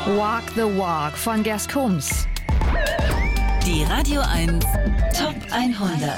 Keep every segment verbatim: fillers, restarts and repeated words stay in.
Walk the Walk von Gers Combs. Die Radio eins Top hundert.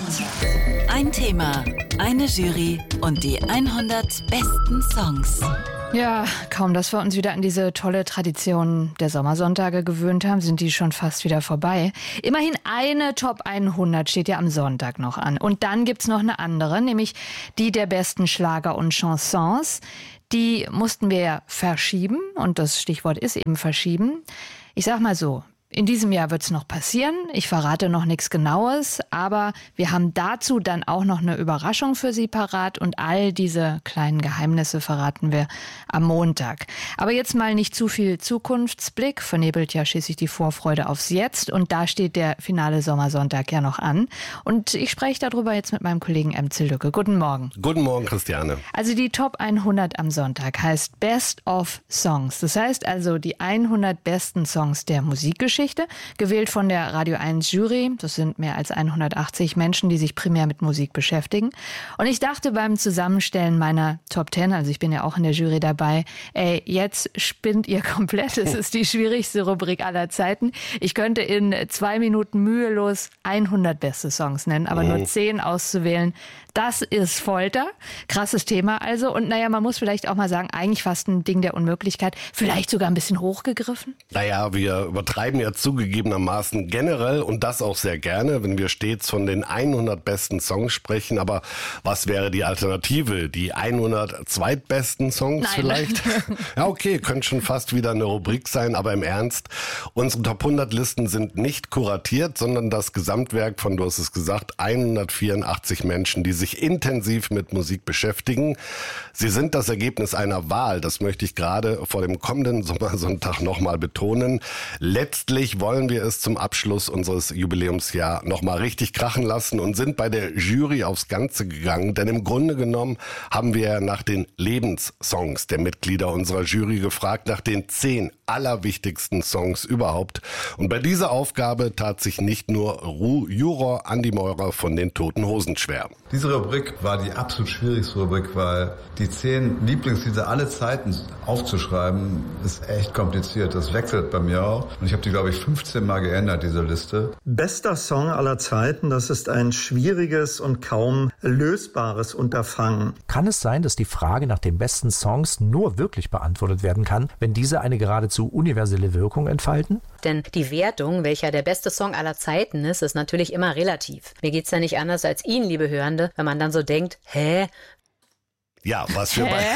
Ein Thema, eine Jury und die hundert besten Songs. Ja, kaum, dass wir uns wieder an diese tolle Tradition der Sommersonntage gewöhnt haben, sind die schon fast wieder vorbei. Immerhin eine Top hundert steht ja am Sonntag noch an. Und dann gibt's noch eine andere, nämlich die der besten Schlager und Chansons. Die mussten wir ja verschieben und das Stichwort ist eben verschieben. Ich sag mal so, in diesem Jahr wird's noch passieren. Ich verrate noch nichts Genaues, aber wir haben dazu dann auch noch eine Überraschung für Sie parat und all diese kleinen Geheimnisse verraten wir am Montag. Aber jetzt mal nicht zu viel Zukunftsblick, vernebelt ja schließlich die Vorfreude aufs Jetzt und da steht der finale Sommersonntag ja noch an. Und ich spreche darüber jetzt mit meinem Kollegen Emzel Lücke. Guten Morgen. Guten Morgen, Christiane. Also die Top hundert am Sonntag heißt Best of Songs. Das heißt also die hundert besten Songs der Musikgeschichte. Gewählt von der Radio eins Jury. Das sind mehr als hundertachtzig Menschen, die sich primär mit Musik beschäftigen. Und ich dachte beim Zusammenstellen meiner Top zehn, also ich bin ja auch in der Jury dabei, ey, jetzt spinnt ihr komplett. Es ist die schwierigste Rubrik aller Zeiten. Ich könnte in zwei Minuten mühelos hundert beste Songs nennen, aber nur zehn auszuwählen, das ist Folter. Krasses Thema also. Und naja, man muss vielleicht auch mal sagen, eigentlich fast ein Ding der Unmöglichkeit. Vielleicht sogar ein bisschen hochgegriffen. Naja, wir übertreiben ja zugegebenermaßen generell und das auch sehr gerne, wenn wir stets von den hundert besten Songs sprechen. Aber was wäre die Alternative? Die hundert zweitbesten Songs Nein. vielleicht? Ja, okay, könnte schon fast wieder eine Rubrik sein, aber im Ernst. Unsere Top hundert Listen sind nicht kuratiert, sondern das Gesamtwerk von, du hast es gesagt, hundertvierundachtzig Menschen, die sich intensiv mit Musik beschäftigen. Sie sind das Ergebnis einer Wahl, das möchte ich gerade vor dem kommenden Sommersonntag nochmal betonen. Letztlich wollen wir es zum Abschluss unseres Jubiläumsjahr nochmal richtig krachen lassen und sind bei der Jury aufs Ganze gegangen, denn im Grunde genommen haben wir nach den Lebenssongs der Mitglieder unserer Jury gefragt, nach den zehn allerwichtigsten Songs überhaupt. Und bei dieser Aufgabe tat sich nicht nur Ru- Juror Andi Meurer von den Toten Hosen schwer. Diese Rubrik war die absolut schwierigste Rubrik, weil die zehn Lieblingslieder aller Zeiten aufzuschreiben, ist echt kompliziert. Das wechselt bei mir auch. Und ich habe die, glaube ich, fünfzehn Mal geändert, diese Liste. Bester Song aller Zeiten, das ist ein schwieriges und kaum lösbares Unterfangen. Kann es sein, dass die Frage nach den besten Songs nur wirklich beantwortet werden kann, wenn diese eine geradezu universelle Wirkung entfalten? Denn die Wertung, welcher der beste Song aller Zeiten ist, ist natürlich immer relativ. Mir geht's ja nicht anders als Ihnen, liebe Hörende, wenn man dann so denkt, hä? Ja, was wir, bei,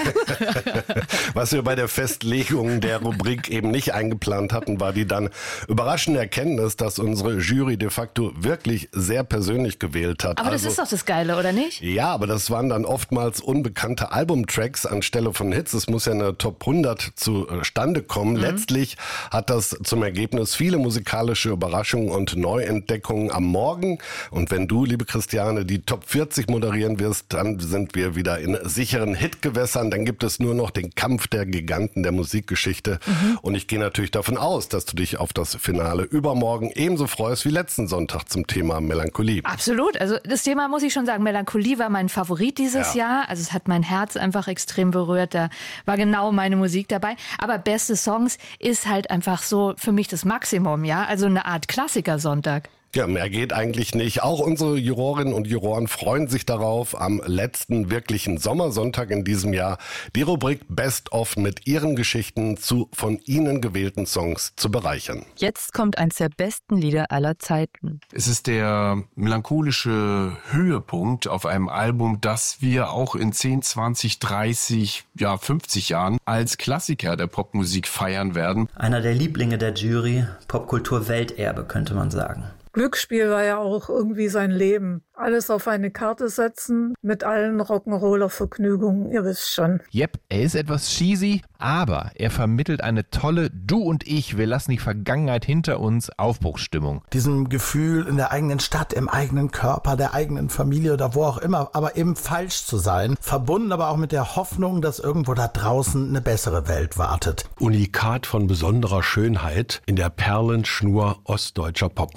was wir bei der Festlegung der Rubrik eben nicht eingeplant hatten, war die dann überraschende Erkenntnis, dass unsere Jury de facto wirklich sehr persönlich gewählt hat. Aber das also, ist doch das Geile, oder nicht? Ja, aber das waren dann oftmals unbekannte Albumtracks anstelle von Hits. Es muss ja eine Top hundert zustande kommen. Mhm. Letztlich hat das zum Ergebnis viele musikalische Überraschungen und Neuentdeckungen am Morgen. Und wenn du, liebe Christiane, die Top vierzig moderieren wirst, dann sind wir wieder in sicheren Hitgewässern, dann gibt es nur noch den Kampf der Giganten der Musikgeschichte. Mhm. Und ich gehe natürlich davon aus, dass du dich auf das Finale übermorgen ebenso freust wie letzten Sonntag zum Thema Melancholie. Absolut. Also das Thema, muss ich schon sagen, Melancholie war mein Favorit dieses ja. Jahr. Also es hat mein Herz einfach extrem berührt. Da war genau meine Musik dabei. Aber beste Songs ist halt einfach so für mich das Maximum, ja. Also eine Art Klassikersonntag. Ja, mehr geht eigentlich nicht. Auch unsere Jurorinnen und Juroren freuen sich darauf, am letzten wirklichen Sommersonntag in diesem Jahr die Rubrik Best of mit ihren Geschichten zu von ihnen gewählten Songs zu bereichern. Jetzt kommt eins der besten Lieder aller Zeiten. Es ist der melancholische Höhepunkt auf einem Album, das wir auch in zehn, zwanzig, dreißig, ja fünfzig Jahren als Klassiker der Popmusik feiern werden. Einer der Lieblinge der Jury, Popkultur-Welterbe könnte man sagen. Glücksspiel war ja auch irgendwie sein Leben. Alles auf eine Karte setzen, mit allen Rock'n'Roller-Vergnügungen, ihr wisst schon. Yep, er ist etwas cheesy, aber er vermittelt eine tolle Du und ich, wir lassen die Vergangenheit hinter uns, Aufbruchsstimmung. Diesem Gefühl in der eigenen Stadt, im eigenen Körper, der eigenen Familie oder wo auch immer, aber eben falsch zu sein, verbunden aber auch mit der Hoffnung, dass irgendwo da draußen eine bessere Welt wartet. Unikat von besonderer Schönheit in der Perlenschnur ostdeutscher Popmusik.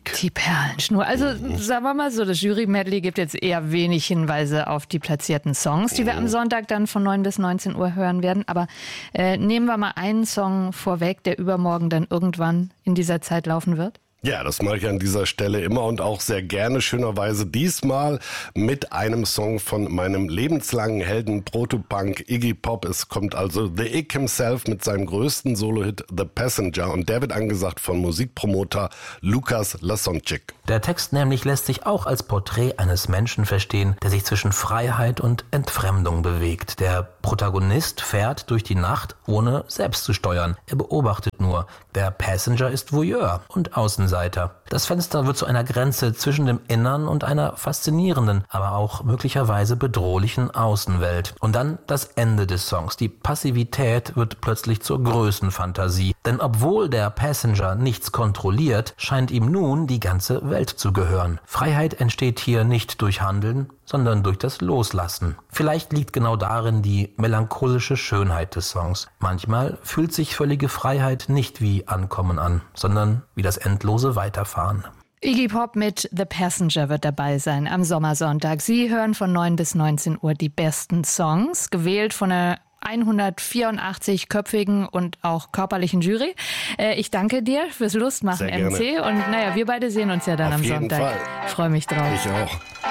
Musik. Die Perlenschnur. Also sagen wir mal so, das Jury-Medley gibt jetzt eher wenig Hinweise auf die platzierten Songs, die wir am Sonntag dann von neun bis neunzehn Uhr hören werden. Aber äh, nehmen wir mal einen Song vorweg, der übermorgen dann irgendwann in dieser Zeit laufen wird. Ja, das mache ich an dieser Stelle immer und auch sehr gerne, schönerweise diesmal mit einem Song von meinem lebenslangen Helden Protopunk Iggy Pop. Es kommt also The Ig himself mit seinem größten Solo-Hit The Passenger und der wird angesagt von Musikpromoter Lukas Lasonczyk. Der Text nämlich lässt sich auch als Porträt eines Menschen verstehen, der sich zwischen Freiheit und Entfremdung bewegt. Der Protagonist fährt durch die Nacht, ohne selbst zu steuern. Er beobachtet nur. Der Passenger ist Voyeur und Außenseiter. Das Fenster wird zu einer Grenze zwischen dem Innern und einer faszinierenden, aber auch möglicherweise bedrohlichen Außenwelt. Und dann das Ende des Songs. Die Passivität wird plötzlich zur Größenfantasie. Denn obwohl der Passenger nichts kontrolliert, scheint ihm nun die ganze Welt zu gehören. Freiheit entsteht hier nicht durch Handeln, sondern durch das Loslassen. Vielleicht liegt genau darin die melancholische Schönheit des Songs. Manchmal fühlt sich völlige Freiheit nicht wie Ankommen an, sondern wie das endlose Weiterfahren. Iggy Pop mit The Passenger wird dabei sein am Sommersonntag. Sie hören von neun bis neunzehn Uhr die besten Songs, gewählt von einer hundertvierundachtzig-köpfigen und auch körperlichen Jury. Äh, ich danke dir fürs Lustmachen, M C. Und naja, wir beide sehen uns ja dann Auf am jeden Sonntag. Fall. Freue mich drauf. Ich auch.